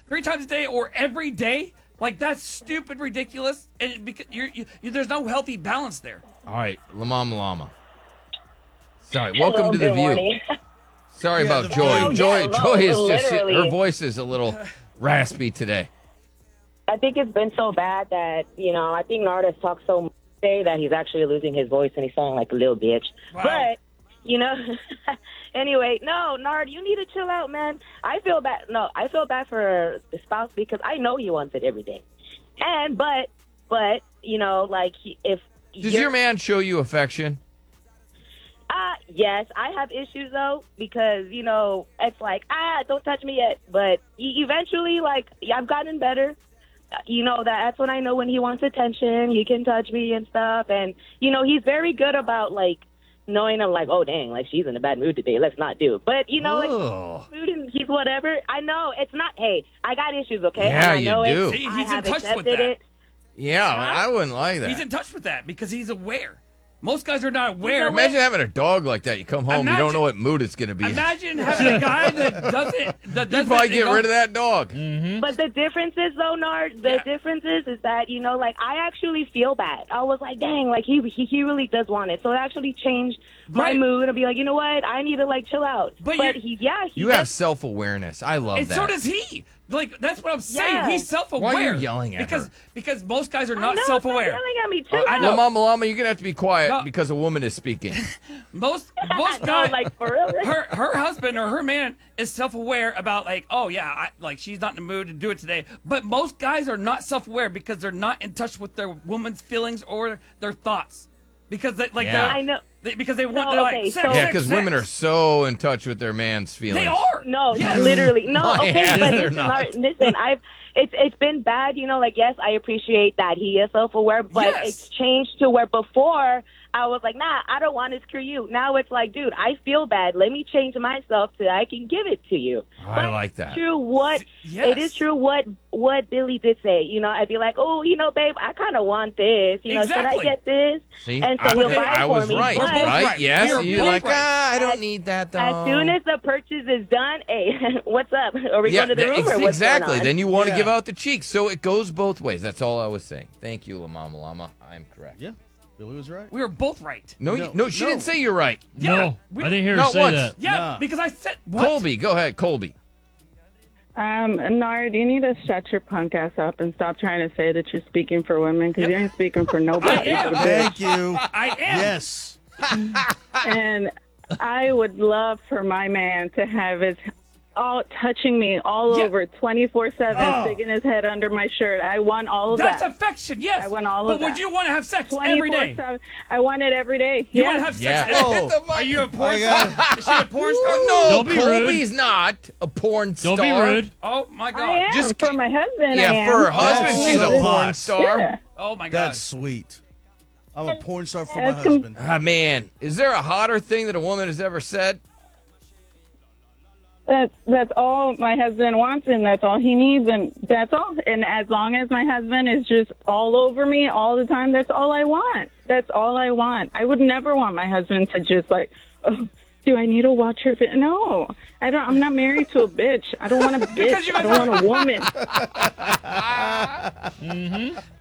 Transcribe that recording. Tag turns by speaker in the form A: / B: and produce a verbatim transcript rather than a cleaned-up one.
A: three times a day or every day, like that's stupid, ridiculous, and it, because you're, you, you, there's no healthy balance there.
B: All right, Lamama Llama. Sorry, welcome
C: Hello,
B: to the
C: good
B: View.
C: morning.
B: Sorry
D: Yeah,
B: about
D: the
B: Joy.
C: View.
B: Joy,
C: Yeah,
B: Joy is
C: no,
B: just
C: literally.
B: her voice is a little raspy today.
C: I think it's been so bad that, you know, I think Nard has talked so much today that he's actually losing his voice and he's sounding like a little bitch.
A: Wow.
C: But, you know, anyway, no, Nard, you need to chill out, man. I feel bad. No, I feel bad for the spouse because I know he wants it every day. And, but, but, you know, like, he- if
B: Does
C: you're-
B: your man show you affection?
C: Uh, yes, I have issues though because you know it's like ah, don't touch me yet. But e- eventually, like I've gotten better. Uh, You know that that's when I know when he wants attention. He can touch me and stuff, and you know he's very good about like knowing I'm like oh dang, like she's in a bad mood today. Let's not do. But you know,
B: Oh.
C: like mood and he's whatever. I know it's not. Hey, I got issues. Okay,
B: Yeah,
C: and I
B: you
C: know
B: do.
C: It.
A: See,
C: I
A: he's in
C: have
A: touch with
C: accepted
A: that.
C: it.
B: Yeah, I wouldn't like that.
A: He's in touch with that because he's aware. Most guys are not aware.
B: Imagine having a dog like that. You come home, you
A: Imagine-
B: don't know what mood it's going to be. in.
A: Imagine having a guy that doesn't that
B: You'd
A: doesn't
B: probably get
A: you know,
B: rid of that dog.
C: But the difference is, though, Nard, the
A: Yeah.
C: difference is, is that, you know, like, I actually feel bad. I was like, dang, like, he he, he really does want it. So it actually changed my
A: Right.
C: mood and be like, you know what? I need to, like, chill out.
A: But
C: But,
A: you-
C: he, yeah, he
B: You have
C: does.
B: self-awareness. I love
A: And
B: that.
A: so does he. Like that's what I'm saying.
C: Yeah.
A: He's self-aware.
B: Why are you yelling at
A: because
B: her?
A: because most guys are
C: I
A: not
C: know,
A: self-aware.
C: Stop yelling at me, too.
A: I know.
B: Well, Mama Llama, you're going to have to be quiet
A: No.
B: because a woman is speaking.
A: Most most
C: No,
A: guys
C: like, for real.
A: her her husband or her man is self-aware about like oh yeah I, like she's not in the mood to do it today. But most guys are not self-aware because they're not in touch with their woman's feelings or their thoughts because they like
B: Yeah.
A: they're-
C: I know.
A: they, because they want
C: No,
A: to like
C: okay,
A: sex,
C: so-
B: Yeah,
A: sex,
B: because
A: sex.
B: women are so in touch with their man's feelings.
A: they are
C: No,
A: Yes.
C: literally. No,
B: My
C: okay,
B: ass,
C: but
B: they're
C: listen,
B: not.
C: Nard, listen, I've it's it's been bad, you know, like yes, I appreciate that he is self aware, but
A: Yes.
C: it's changed to where before I was like, nah, I don't want to screw you. Now it's like, dude, I feel bad. Let me change myself so I can give it to you.
B: I
C: But
B: like that.
C: True what
A: Yes.
C: it is true what what Billy did say. You know, I'd be like, oh, you know, babe, I kind of want this. You know,
A: Exactly.
C: should I get this?
B: See,
C: And so
B: I,
C: he'll buy it
B: I
C: for
B: was
C: me.
B: right,
C: But
A: We're both
B: right?
A: right.
B: Yes,
A: We are
B: you're
A: both
B: like,
A: right.
B: ah, I don't
C: As-
B: need that, though.
C: As soon as the purchase is done, hey, what's up? Are we
B: yeah,
C: going to the
B: that-
C: room
B: ex-
C: or what's
B: exactly.
C: going on?
B: Then you want to
D: Yeah.
B: give out the cheeks, so it goes both ways. That's all I was saying. Thank you, La Mama Llama. I'm correct.
D: Yeah, Billy was right.
A: We were both right.
B: No,
D: No,
B: you, no, she
D: no.
B: didn't say you're right.
A: Yeah,
E: No,
A: we-
E: I didn't hear her
B: Not
E: say
B: once.
E: that.
A: Yeah,
D: Nah.
A: because I said what?
B: Colby, go ahead, Colby.
F: Um, Nard, you need to shut your punk ass up and stop trying to say that you're speaking for women because you ain't speaking for nobody.
A: I am.
D: Thank you.
A: I am.
D: Yes.
F: And I would love for my man to have his all touching me all
A: Yeah.
F: over twenty-four seven,
A: Oh.
F: sticking his head under my shirt. I want all of
A: That's
F: that.
A: affection, yes.
F: I want all
A: but
F: of
A: would
F: that.
A: you want to have sex every day?
F: twenty-four seven. I want it every day.
A: You
F: yeah.
A: want to have sex?
B: Yeah.
A: every day?
D: Oh.
A: Are you a porn
D: I
A: star?
D: got
A: Is she a porn star?
B: No,
E: Don't be
B: Colby's not a porn
E: Don't
B: star.
E: be rude.
A: Oh my god.
F: I am
B: Just-
F: for my husband. I
B: Yeah,
F: am.
B: for her husband,
D: That's
B: she's a
D: so
B: porn
D: hot.
B: star.
F: Yeah.
A: Oh my god.
D: That's sweet. I'm a porn star for my
F: That's com-
D: husband.
B: Ah, man, is there a hotter thing that a woman has ever said?
F: That's that's all my husband wants, and that's all he needs, and that's all. And as long as my husband is just all over me all the time, that's all I want. That's all I want. I would never want my husband to just like, oh, do I need to watch her? Fit? No, I don't. I'm not married to a bitch. I don't want a
A: Because
F: bitch.
A: you
F: I don't want a woman.